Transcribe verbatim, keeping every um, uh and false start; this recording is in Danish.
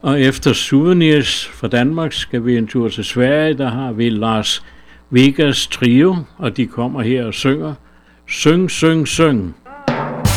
Og efter Souvenirs fra Danmark skal vi en tur til Sverige. Der har vi Lars Vegas Trio, og de kommer her og synger Syng, syng, syng.